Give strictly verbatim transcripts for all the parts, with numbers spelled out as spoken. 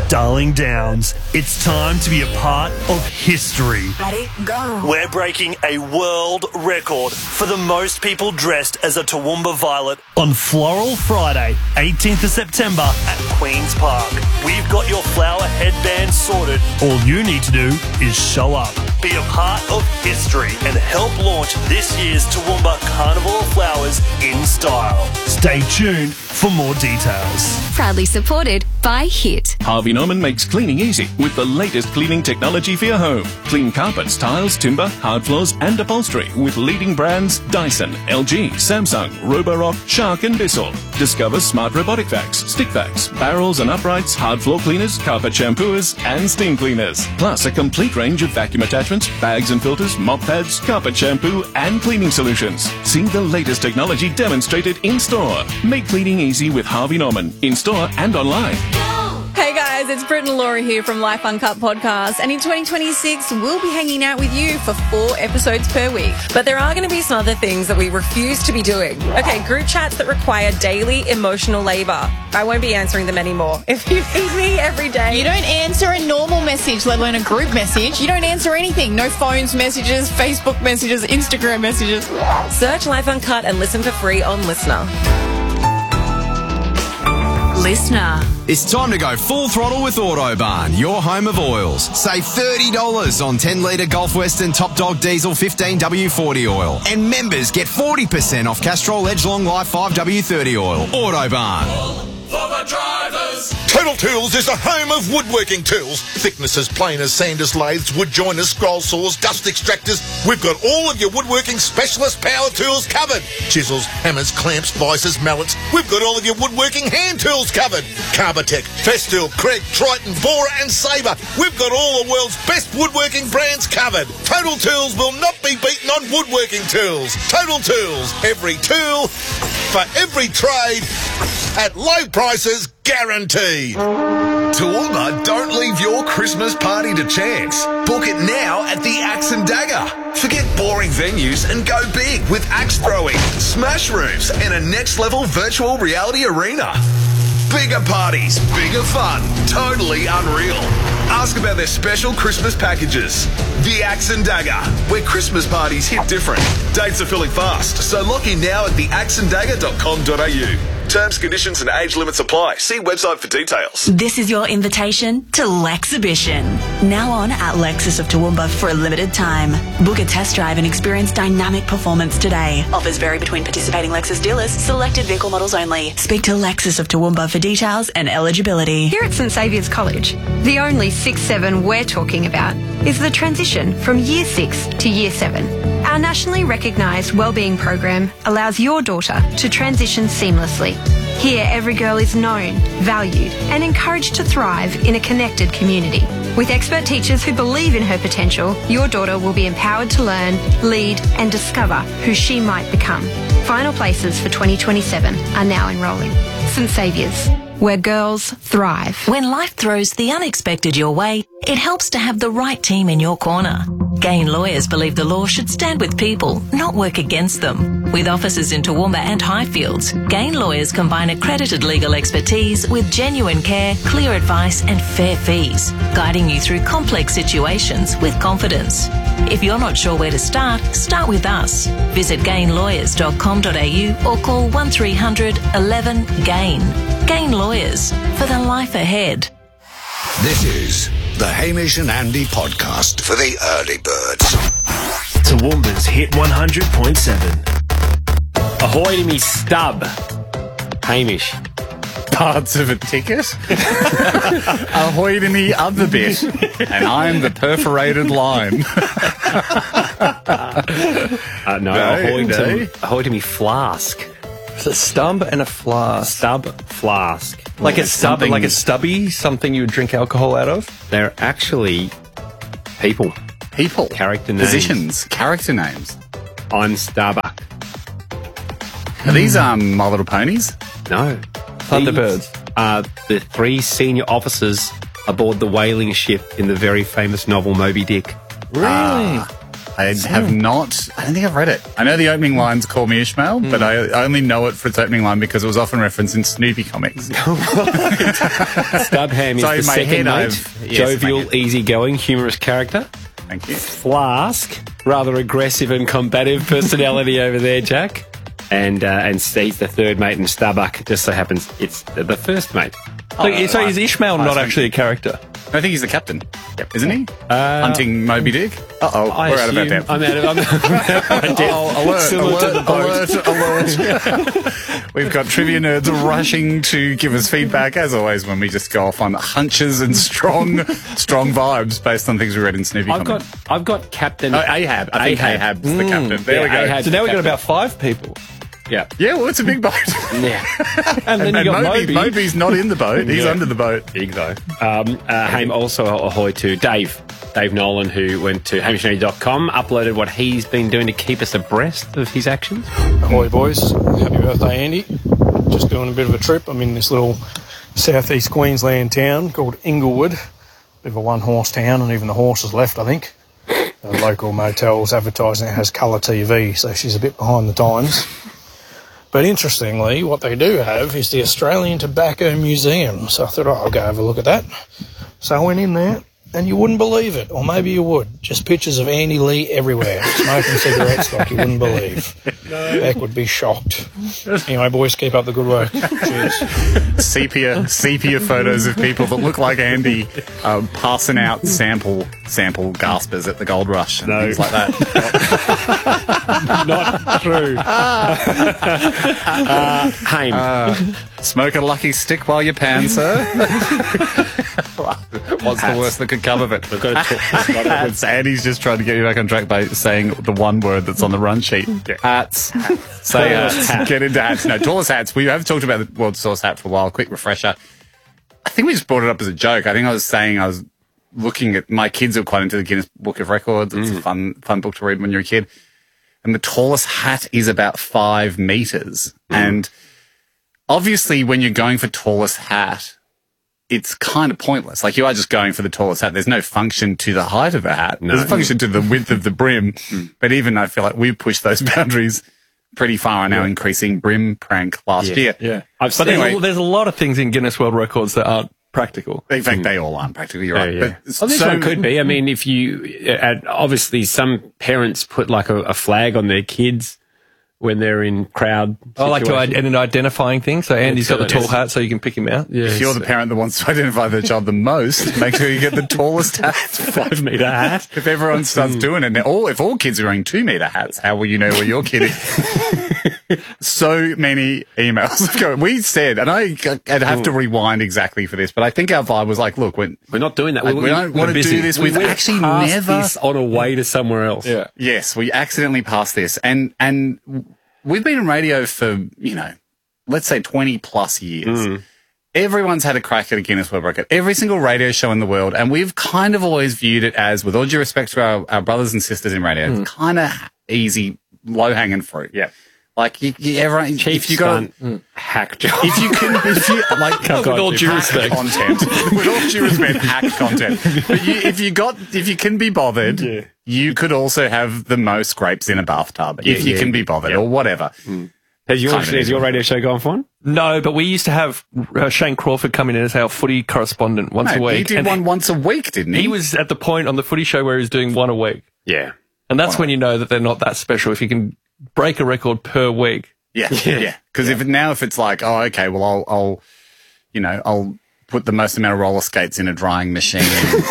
Darling Downs, it's time to be a part of history. Ready, go. We're breaking a world record for the most people dressed as a Toowoomba Violet on Floral Friday, eighteenth of September at Queen's Park. We've got your flower headband sorted. All you need to do is show up, be a part of history and help launch this year's Toowoomba Carnival of Flowers in style. Stay tuned for more details. Proudly supported by HIT. Harvey Norman makes cleaning easy with the latest cleaning technology for your home. Clean carpets, tiles, timber, hard floors and upholstery with leading brands Dyson, L G, Samsung, Roborock, Shark and Bissell. Discover smart robotic vacs, stick vacs, barrels and uprights, hard floor cleaners, carpet shampooers and steam cleaners. Plus a complete range of vacuum attachments, bags and filters, mop pads, carpet shampoo and cleaning solutions. See the latest technology demonstrated in store. Make cleaning easy with Harvey Norman in store and online. Hey guys, it's Britt and Laura here from Life Uncut Podcast, and in twenty twenty-six we'll be hanging out with you for four episodes per week. But there are going to be some other things that we refuse to be doing. Okay, group chats that require daily emotional labour. I won't be answering them anymore. If you need me every day. You don't answer a normal message, let alone a group message. You don't answer anything. No phones messages, Facebook messages, Instagram messages. Search Life Uncut and listen for free on Listener. Listener. It's time to go full throttle with Autobarn, your home of oils. Save thirty dollars on ten litre Gulf Western Top Dog Diesel fifteen W forty oil. And members get forty percent off Castrol Edgelong Life five W thirty oil. Autobarn. For the drivers. Total Tools is the home of woodworking tools. Thicknesses, planers, sanders, lathes, wood joiners, scroll saws, dust extractors. We've got all of your woodworking specialist power tools covered. Chisels, hammers, clamps, vices, mallets. We've got all of your woodworking hand tools covered. Carbotech, Festool, Craig, Triton, Bora and Sabre. We've got all the world's best woodworking brands covered. Total Tools will not be beaten on woodworking tools. Total Tools. Every tool for every trade at low prices guaranteed. Toowoomba, don't leave your Christmas party to chance. Book it now at the Axe and Dagger. Forget boring venues and go big with axe throwing, smash rooms and a next level virtual reality arena. Bigger parties, bigger fun, totally unreal. Ask about their special Christmas packages. The Axe and Dagger, where Christmas parties hit different. Dates are filling fast, so lock in now at the axe and dagger dot com dot a u. Terms, conditions and age limits apply. See website for details. This is your invitation to Lexhibition. Now on at Lexus of Toowoomba for a limited time. Book a test drive and experience dynamic performance today. Offers vary between participating Lexus dealers. Selected vehicle models only. Speak to Lexus of Toowoomba for details and eligibility. Here at St Saviour's College, the only six seven we're talking about is the transition from Year six to Year seven. Our nationally recognised wellbeing program allows your daughter to transition seamlessly. Here, every girl is known, valued and encouraged to thrive in a connected community. With expert teachers who believe in her potential, your daughter will be empowered to learn, lead and discover who she might become. Final places for twenty twenty-seven are now enrolling. St Saviour's, where girls thrive. When life throws the unexpected your way, it helps to have the right team in your corner. Gain Lawyers believe the law should stand with people, not work against them. With offices in Toowoomba and Highfields, Gain Lawyers combine accredited legal expertise with genuine care, clear advice and fair fees, guiding you through complex situations with confidence. If you're not sure where to start, start with us. Visit gain lawyers dot com dot a u or call one three hundred eleven GAIN. Gain Lawyers, for the life ahead. This is the Hamish and Andy podcast for the early birds. Toowoomba's Hit one hundred point seven. Ahoy to me stub. Hamish. Parts of a ticket. Ahoy to me other bit. And I'm the perforated line. uh, no, no, ahoy, no. To, ahoy to me flask. It's a stub and a flask. Stub, flask. Like well, a stub, like a stubby, something you would drink alcohol out of? They're actually people. People. Character names. Positions. Character names. I'm Starbuck. Are these um, My Little Ponies? No. Thunderbirds. These are the three senior officers aboard the whaling ship in the very famous novel Moby Dick. Really? Ah. I have not. I don't think I've read it. I know the opening line's "Call Me Ishmael," mm. but I only know it for its opening line because it was often referenced in Snoopy comics. Stubham is so the second mate. Yes, jovial, easygoing, humorous character. Thank you. Flask, rather aggressive and combative personality over there, Jack. And uh, and Steve's the third mate, and Starbuck just so happens it's the first mate. So, oh, so is Ishmael not actually a character? I think he's the captain, yep. isn't he? Uh, Hunting Moby Dick. Uh oh, I we're out of our depth. I'm out of, I'm out of my depth. Oh, alert! Similar alert! to the boat. Alert! Alert! We've got trivia nerds rushing to give us feedback, as always, when we just go off on hunches and strong, strong vibes based on things we read in Snoopy. I've comics. got, I've got Captain oh, Ahab. I think Ahab. Ahab's the captain. There yeah, we go. Ahab's so now we've got captain. about five people. Yeah. Yeah, well, it's a big boat. Yeah. And then and you got Moby. Moby. Moby's not in the boat. He's Yeah. under the boat. Big though. Um, uh, Haim also ahoy to Dave. Dave Nolan, who went to hamish and andy dot com, uploaded what he's been doing to keep us abreast of his actions. Ahoy, boys. Happy birthday, Andy. Just doing a bit of a trip. I'm in this little southeast Queensland town called Inglewood. Bit of a one-horse town, and even the horses left, I think. The local motel's advertising it has colour T V, so she's a bit behind the times. But interestingly, what they do have is the Australian Tobacco Museum. So I thought, oh, I'll go have a look at that. So I went in there, and you wouldn't believe it, or maybe you would. Just pictures of Andy Lee everywhere, smoking cigarettes like you wouldn't believe. No. Beck would be shocked. Anyway, boys, keep up the good work. Cheers. Sepia, sepia photos of people that look like Andy uh, passing out sample sample gaspers at the Gold Rush and no. things like that. Not true. uh, Haim. Uh, smoke a lucky stick while you pan, sir. What's hats. The worst that could come of it? We've got to hats. Andy's just trying to get you back on track by saying the one word that's on the run sheet. Yeah. Hats. Say hats. Hat. Get into hats. No, tallest hats. We have talked about the world's tallest hat for a while. Quick refresher. I think we just brought it up as a joke. I think I was saying I was looking at my kids who are quite into the Guinness Book of Records. It's mm. a fun, fun book to read when you're a kid. And the tallest hat is about five meters. Mm. And obviously, when you're going for tallest hat, it's kind of pointless. Like, you are just going for the tallest hat. There's no function to the height of the hat. No. There's a function to the width of the brim. Mm. But even I feel like we've pushed those boundaries pretty far on yeah. our increasing brim prank last yeah. year. Yeah. I've but anyway, there's, a, there's a lot of things in Guinness World Records that aren't practical. In fact, mm. they all aren't practical. You're right. Yeah, yeah. But well, this so, one could be. I mean, if you, uh, obviously some parents put like a, a flag on their kids when they're in crowd I like to and an identifying thing. So Andy's got the tall hat, so you can pick him out. Yeah, if you're the parent that wants to identify their child the most, make sure you get the tallest hat. Five metre hat. If everyone starts mm. doing it, now all if all kids are wearing two metre hats, how will you know where your kid is? So many emails go. We said, and I, I'd have mm. to rewind exactly for this, but I think our vibe was like, look, we're, we're not doing that. Like, we, we don't want to do this. We've, We've actually never this on a way to somewhere else. Yeah. Yes, we accidentally passed this, and and. We've been in radio for, you know, let's say twenty plus years. Mm. Everyone's had a crack at a Guinness World Record. Every single radio show in the world. And we've kind of always viewed it as, with all due respect to our, our brothers and sisters in radio, mm. kind of easy, low-hanging fruit. Yeah. Like, you, you, everyone, Chief if you got mm. hack job. If you can, if you, like, with all due respect. Content. With all due respect, hack content. But you, if you got, if you can be bothered, yeah. you could also have the most grapes in a bathtub. Yeah, if you yeah. can be bothered, yeah. or whatever. Mm. Has your, has your radio show gone for one? No, but we used to have uh, Shane Crawford come in as our footy correspondent once no, a week. He did and one once a week, didn't he? He was at the point on the footy show where he was doing one a week. Yeah. And that's one when you know that they're not that special. If you can break a record per week. Yeah, yeah. Because yeah. if now if it's like, oh, okay, well, I'll, I'll, you know, I'll put the most amount of roller skates in a drying machine,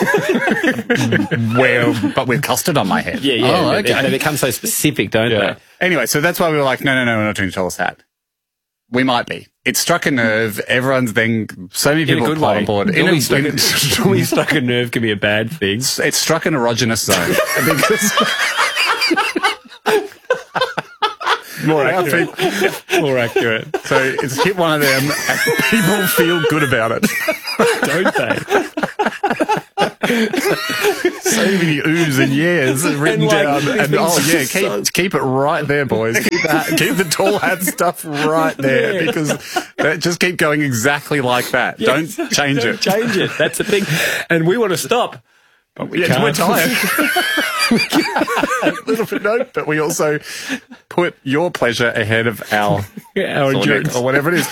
where, but with custard on my head. Yeah, yeah. Oh, okay. They, they become so specific, don't yeah. they? Anyway, so that's why we were like, no, no, no, we're not doing the tallest hat. We might be. It struck a nerve. Everyone's then so many people have on board. In a, struck, a, in, struck a nerve can be a bad thing. It struck an erogenous zone because. More accurate. More accurate. So it's hit one of them and people feel good about it. Don't they? So many oohs and yeahs written and like, down. And oh yeah, keep keep it right there, boys. Keep that keep the tall hat stuff right there yeah. because that, just keep going exactly like that. Yes. Don't change Don't it. Change it. That's the thing. And we want to stop. But we Yeah, can't. we're tired. A little bit, no, but we also put your pleasure ahead of our, our endurance. or whatever it is.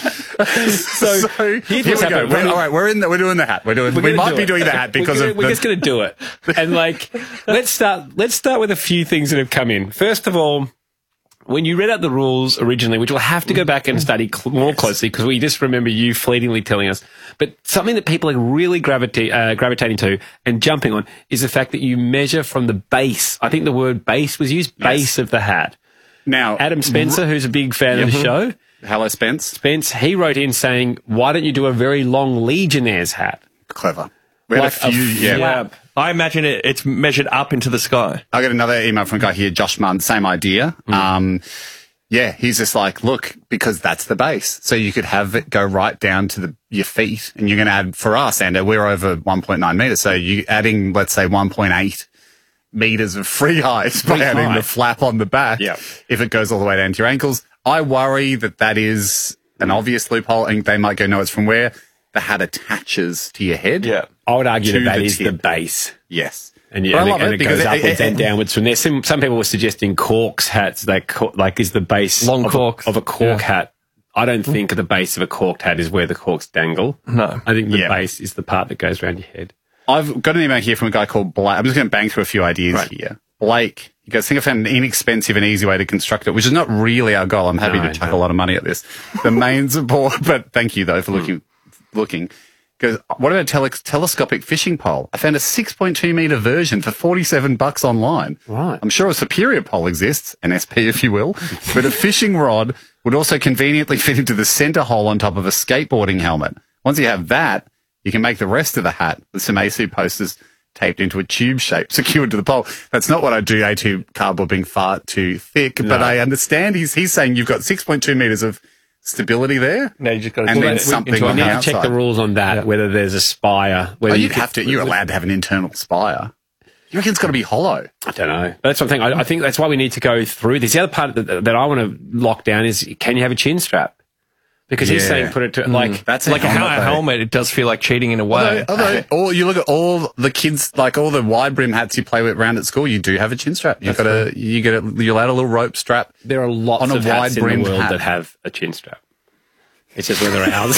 so, so here what's we go. happened. We're, all right, we're in. The, we're doing the hat. We're doing. We're we gonna might do be it. doing the hat because we're gonna, of. we're the, just going to do it. And like, let's start. Let's start with a few things that have come in. First of all, when you read out the rules originally, which we'll have to go back and study cl- more closely because we just remember you fleetingly telling us, but something that people are really gravita- uh, gravitating to and jumping on is the fact that you measure from the base. I think the word base was used, base yes. of the hat. Now, Adam Spencer, who's a big fan mm-hmm. of the show. Hello, Spence. Spence, he wrote in saying, why don't you do a very long Legionnaire's hat? Clever. We had like a few, a yeah. flap. I imagine it, it's measured up into the sky. I got another email from a guy here, Josh Munn, same idea. Mm. Um, yeah, he's just like, look, because that's the base. So you could have it go right down to the, your feet, and you're going to add, for us, and we're over one point nine meters. So you're adding, let's say, one point eight meters of free height by Free adding height. the flap on the back. Yep. If it goes all the way down to your ankles. I worry that that is an obvious loophole, and they might go, no, it's from where the hat attaches to your head. Yeah. I would argue to that that the is tip. the base. Yes. And, yeah, But I and, love it, and it it because goes it- upwards it- and downwards from there. Some, some people were suggesting corks hats, like, cor- like is the base Long of, corks. A, of a cork Yeah. hat. I don't think the base of a corked hat is where the corks dangle. No. I think the Yeah. base is the part that goes around your head. I've got an email here from a guy called Blake. I'm just going to bang through a few ideas Right. here. Blake, he goes, I think I found an inexpensive and easy way to construct it, which is not really our goal. I'm happy No, to chuck no. a lot of money at this. The main support, but thank you though for looking, looking. Goes, what about a tele- telescopic fishing pole? I found a six point two meter version for forty-seven bucks online. Right. I'm sure a superior pole exists, an S P if you will, but a fishing rod would also conveniently fit into the center hole on top of a skateboarding helmet. Once you have that, you can make the rest of the hat with some A two posters taped into a tube shape secured to the pole. That's not what I do, A two cardboard being far too thick, No. but I understand he's, he's saying you've got six point two meters of stability there. Now you just got to And do then it. something So I on need the to check outside. the rules on that, Yeah. whether there's a spire. Oh, Whether you you could- have to, you're allowed to have an internal spire. You reckon it's got to be hollow? I don't know. But that's one thing. I, I think that's why we need to go through this. The other part that, that I want to lock down is, can you have a chin strap? Because he's Yeah. saying put it to, like, That's a Like a helmet, helmet, a though. helmet, it does feel like cheating in a way. Although, although all, you look at all the kids, like all the wide brim hats you play with around at school, you do have a chin strap. You've got a, you get a, you'll add a little rope strap. there are lots on a of hats in the wide-brimmed world hat. that have a chin strap. It's just whether ours,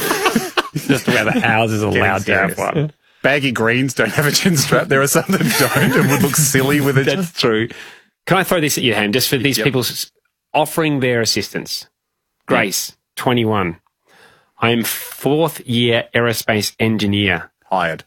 it's just whether ours is allowed to have serious. one. Baggy greens don't have a chin strap. There are some that don't and would look silly with it. That's true. Can I throw this at your hand just for these Yep. people s- offering their assistance? Grace, twenty-one. I am fourth year aerospace engineer Hired.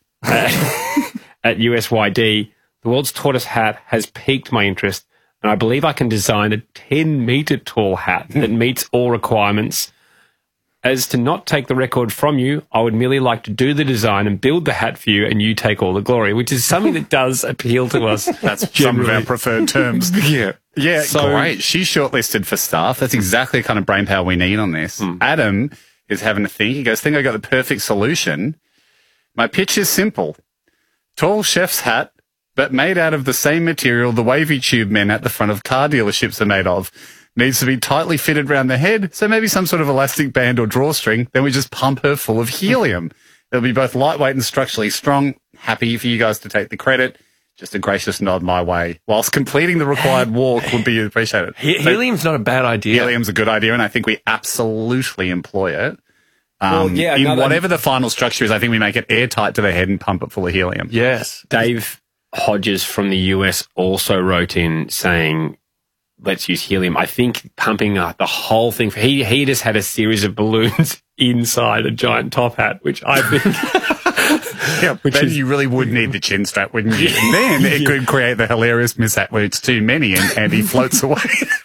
at U S Y D. The world's tallest hat has piqued my interest, and I believe I can design a ten meter tall hat that meets all requirements. As to not take the record from you, I would merely like to do the design and build the hat for you, and you take all the glory, which is something that does appeal to us. That's some of generally. our preferred terms. Yeah. Yeah, So- great. She's shortlisted for staff. That's exactly the kind of brain power we need on this. Adam is having a think. He goes, think I got the perfect solution. My pitch is simple. Tall chef's hat, but made out of the same material the wavy tube men at the front of car dealerships are made of. Needs to be tightly fitted around the head, so maybe some sort of elastic band or drawstring. Then we just pump her full of helium. It'll be both lightweight and structurally strong. Happy for you guys to take the credit. Just a gracious nod my way. Whilst completing the required walk would be appreciated. He- So helium's not a bad idea. helium's a good idea, and I think we absolutely employ it. Um, Well, yeah, in another- whatever the final structure is, I think we make it airtight to the head and pump it full of helium. Yes. Dave Hodges from the U S also wrote in saying, let's use helium. I think pumping up the whole thing, for, he, he just had a series of balloons inside a giant top hat, which I think... Yeah, Which then is- you really would need the chin strap, wouldn't you? And then it could create the hilarious mishap where it's too many and, and he floats away.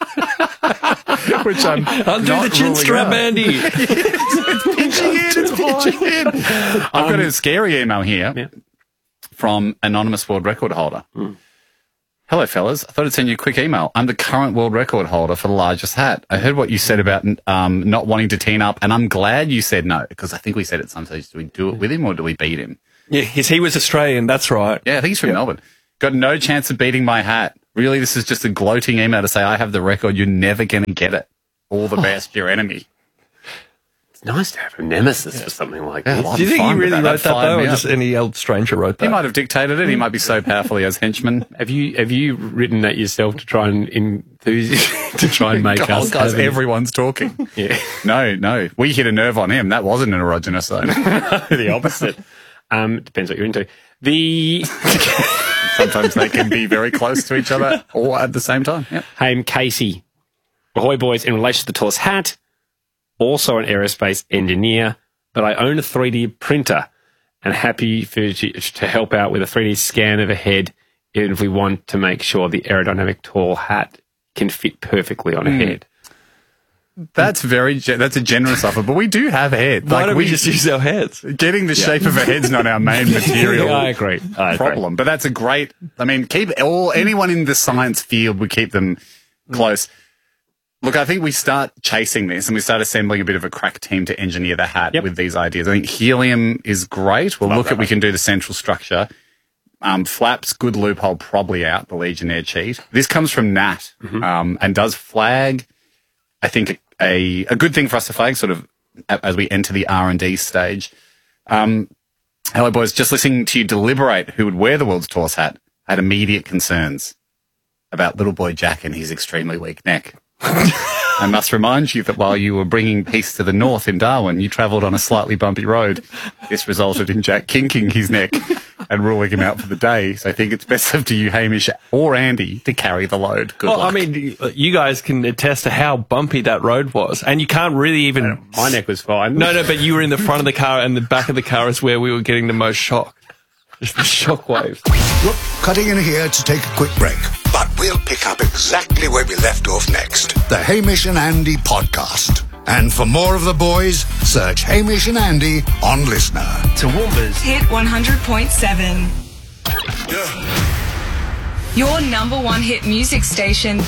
Which I'm Undo not the chin ruling strap, out. Andy. It's pinching in, it's pinching in. I've got a scary email here Yeah. from anonymous world record holder. Hello, fellas. I thought I'd send you a quick email. I'm the current world record holder for the largest hat. I heard what you said about um, not wanting to team up, and I'm glad you said no, because I think we said at some stage, do we do it with him or do we beat him? Yeah, his, he was Australian, that's right. Yeah, I think he's from Melbourne. Got no chance of beating my hat. Really, this is just a gloating email to say I have the record. You're never going to get it. All the best, your enemy. nice to have a nemesis for something like Yeah, this. well, Do you think he fine with really that. wrote that, That'd fire though, or me just up. any old stranger wrote that? He might have dictated it. He might be so powerful he has henchmen. Have you have you written that yourself to try and enthuse to try and make God, us? guys, have an- everyone's talking. Yeah. No, no. We hit a nerve on him. That wasn't an erogenous zone. The opposite. Um, depends what you're into. The Sometimes they can be very close to each other or at the same time. Yep. Hey, Casey. Ahoy, boys. In relation to the tallest hat, also an aerospace engineer, but I own a three D printer and happy for to help out with a three D scan of a head if we want to make sure the aerodynamic tall hat can fit perfectly on a Mm. head. That's very ge- that's a generous offer, but we do have a head. Why don't we just use our heads? Getting the Yeah. shape of a head's not our main material. Yeah, I agree. I agree. problem. But that's a great. I mean, keep all anyone in the science field. We keep them close. Look, I think we start chasing this and we start assembling a bit of a crack team to engineer the hat with these ideas. I think helium is great. We'll Love look that at we one. can do the central structure. Um, flaps, good loophole, probably out the Legionnaire cheat. This comes from Nat um, and does flag. I think a a good thing for us to flag, sort of a- as we enter the R and D stage. Um, hello, boys. Just listening to you deliberate who would wear the world's tallest hat. I had immediate concerns about little boy Jack and his extremely weak neck. I must remind you that while you were bringing peace to the north in Darwin, you travelled on a slightly bumpy road. This resulted in Jack kinking his neck and ruling him out for the day. So I think it's best up to you, Hamish, or Andy, to carry the load. Good Well, luck. I mean, you guys can attest to how bumpy that road was, and you can't really even. My neck was fine. No, no, but you were in the front of the car, and the back of the car is where we were getting the most shock. Just the shock waves. Look, cutting in here to take a quick break. But we'll pick up exactly where we left off next. The Hamish and Andy podcast. And for more of the boys, search Hamish and Andy on Listener. Toowoomba's Hit one hundred point seven. Your number one hit music station.